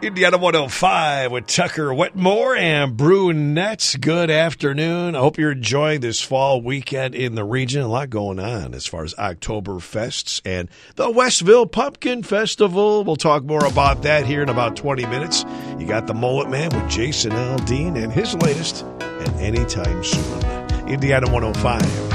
Indiana 105 with Tucker Whitmore and Brunette. Good afternoon. I hope you're enjoying this fall weekend in the region. A lot going on as far as Oktoberfests and the Westville Pumpkin Festival. We'll talk more about that here in about 20 minutes. You got the Mullet Man with Jason Aldean and his latest, and Anytime Soon. Indiana 105.